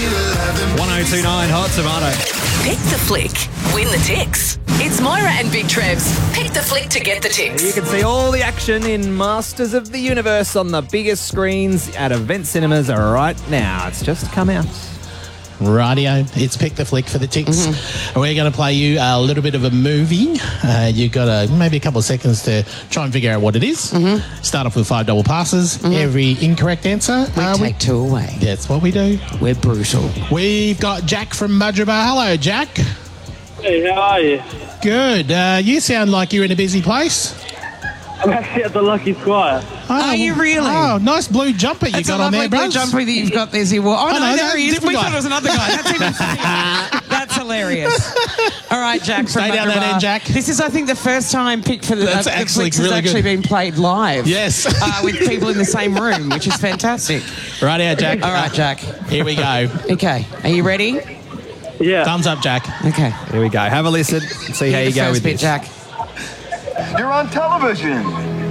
1029 Hot Tomato. Pick the flick. Win the ticks. It's Moira and Big Trev's Pick the Flick to get the ticks. You can see all the action in Masters of the Universe on the biggest screens at Event Cinemas right now. It's just come out. Rightio, it's Pick the Flick for the ticks. We're going to play you a little bit of a movie. You've got maybe a couple of seconds to try and figure out what it is. Start off with 5 double passes. Every incorrect answer, We take 2 away. that's what we do. We're brutal. We've got Jack from Mudgerbah. Hello, Jack. Hey, how are you? Good. You sound like you're in a busy place. I'm actually at the Lucky Squire. Are you really? Oh, nice blue jumper you It's got a on lovely there, blue bro. jumper that you've got there. Oh, no, no, there he is. different We guy. thought it was another guy. That's even funnier. That's hilarious. All right, Jack. Stay from down that Mudgerbah. end, Jack. This is, I think, the first time Pick for the That's the actually Flicks really has actually good. been played live. Yes. With people in the same room, which is fantastic. Right out, Jack. All right, Jack. Here we go. Okay. Are you ready? Yeah. Thumbs up, Jack. Okay. Here we go. Have a listen. See how Here's you the go first with bit, this. Jack. You're on television.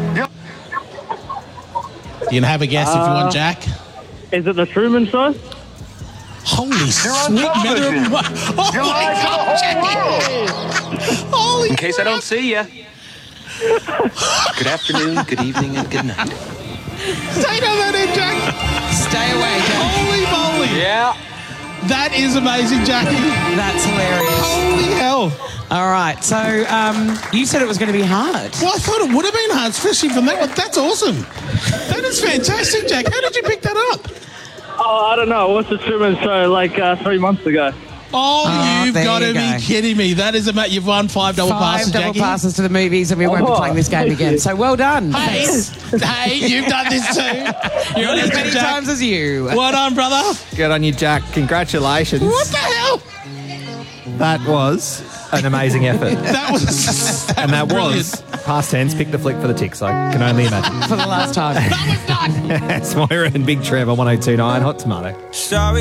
You can have a guess if you want, Jack. Is it the Truman Show? Holy You're on sweet television. mother of... You're live to the whole world. Holy In case I don't see you. Good afternoon, good evening, and good night. Stay down that end, Jack. Stay away, Jack. Holy moly. Yeah. That is amazing, Jackie. That's hilarious. Holy hell. All right. So you said it was going to be hard. Well, I thought it would have been hard, especially from that one. That's awesome. That is fantastic, Jack. How did you pick that up? Oh, I don't know. What's the Truman Show like 3 months ago? Oh, you've there got to you be go. kidding me. That is about, you've won 5 double 5 passes, double Jackie. passes to the movies, and we won't be Oh, playing this game thank again. you. So well done. Hey, hey, you've done this too. You're on As it, many Jack. times as you. Well done, brother. Good on you, Jack. Congratulations. What the hell? That was an amazing effort. That was... And that brilliant. was past tense. Pick the flick for the ticks. I can only imagine. For the last time. It's Moira and Big Trev on 1029 Hot Tomato. Sorry.